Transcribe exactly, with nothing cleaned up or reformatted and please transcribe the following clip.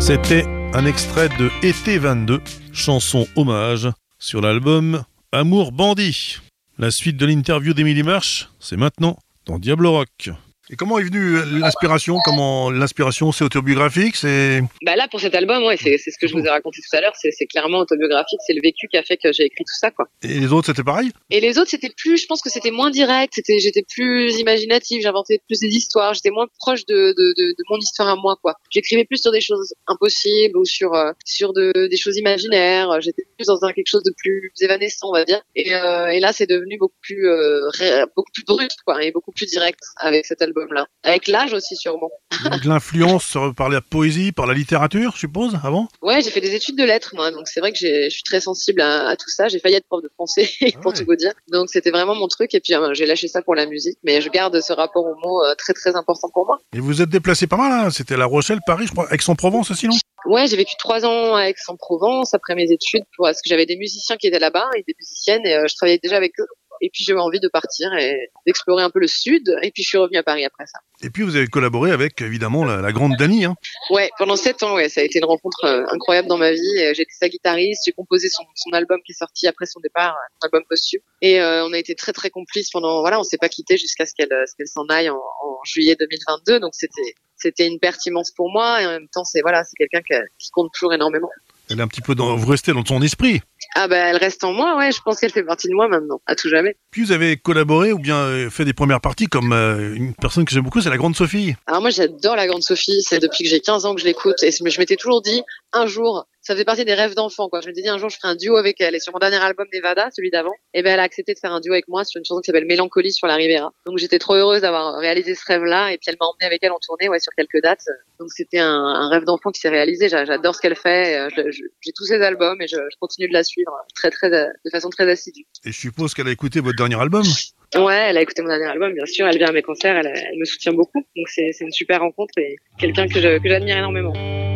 C'était un extrait de Été vingt-deux, chanson hommage sur l'album Amour Bandit. La suite de l'interview d'Émilie Marche, c'est maintenant dans Diable Rock. Et comment est venue l'inspiration? Comment l'inspiration, c'est autobiographique, c'est... Bah là, pour cet album, ouais, c'est, c'est ce que je vous ai raconté tout à l'heure, c'est, c'est clairement autobiographique, c'est le vécu qui a fait que j'ai écrit tout ça, quoi. Et les autres, c'était pareil? Et les autres, c'était plus, je pense que c'était moins direct, c'était, j'étais plus imaginative, j'inventais plus des histoires, j'étais moins proche de, de, de, de mon histoire à moi, quoi. J'écrivais plus sur des choses impossibles ou sur, euh, sur de, des choses imaginaires, j'étais plus dans un quelque chose de plus évanescent, on va dire. Et, euh, et là, c'est devenu beaucoup plus, euh, ré, beaucoup plus brut, quoi, et beaucoup plus direct avec cet album. Là. Avec l'âge aussi, sûrement. Donc l'influence par la poésie, par la littérature, je suppose, avant? Ouais, j'ai fait des études de lettres, moi, donc c'est vrai que j'ai, je suis très sensible à, à tout ça. J'ai failli être prof de français, ah pour ouais. tout vous dire. Donc c'était vraiment mon truc, et puis euh, j'ai lâché ça pour la musique, mais je garde ce rapport aux mots euh, très très important pour moi. Et vous êtes déplacé pas mal, hein? C'était La Rochelle, Paris, je crois, Aix-en-Provence aussi, non? Ouais, j'ai vécu trois ans à Aix-en-Provence après mes études, parce que j'avais des musiciens qui étaient là-bas, et des musiciennes, et euh, je travaillais déjà avec eux. Et puis j'ai eu envie de partir et d'explorer un peu le sud. Et puis je suis revenue à Paris après ça. Et puis vous avez collaboré avec évidemment la, la grande Dany. Hein. Ouais, pendant sept ans, ouais, ça a été une rencontre euh, incroyable dans ma vie. J'étais sa guitariste, j'ai composé son, son album qui est sorti après son départ, un album posthume. Et euh, on a été très très complices pendant, voilà, on s'est pas quittés jusqu'à ce qu'elle, ce qu'elle s'en aille en, en juillet deux mille vingt-deux. Donc c'était, c'était une perte immense pour moi. Et en même temps, c'est voilà, c'est quelqu'un qui, qui compte toujours énormément. Elle est un petit peu dans, vous restez dans son esprit. Ah bah elle reste en moi, ouais, je pense qu'elle fait partie de moi maintenant, à tout jamais. Puis vous avez collaboré ou bien fait des premières parties comme euh, une personne que j'aime beaucoup, c'est la Grande Sophie. Alors moi j'adore la Grande Sophie, c'est depuis que j'ai quinze ans que je l'écoute et je m'étais toujours dit, un jour, ça faisait partie des rêves d'enfant, quoi. Je m'étais dit un jour je ferai un duo avec elle et sur mon dernier album Nevada, celui d'avant, et ben elle a accepté de faire un duo avec moi sur une chanson qui s'appelle Mélancolie sur la Riviera. Donc j'étais trop heureuse d'avoir réalisé ce rêve-là et puis elle m'a emmenée avec elle en tournée, ouais, sur quelques dates. Donc c'était un, un rêve d'enfant qui s'est réalisé, j'adore ce qu'elle fait, je, je, j'ai tous ses albums et je, je continue de la suivre très très de façon très assidue. Et je suppose qu'elle a écouté votre dernier album? Ouais, elle a écouté mon dernier album, bien sûr. Elle vient à mes concerts, elle, elle me soutient beaucoup. Donc c'est, c'est une super rencontre et quelqu'un que, je, que j'admire énormément.